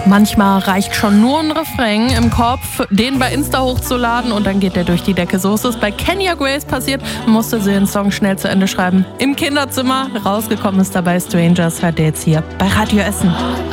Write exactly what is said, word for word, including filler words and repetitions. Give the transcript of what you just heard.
Manchmal reicht schon nur ein Refrain im Kopf, den bei Insta hochzuladen und dann geht der durch die Decke. So ist es bei Kenya Grace passiert, musste sie den Song schnell zu Ende schreiben. Im Kinderzimmer, rausgekommen ist dabei Strangers, hört ihr jetzt hier bei Radio Essen.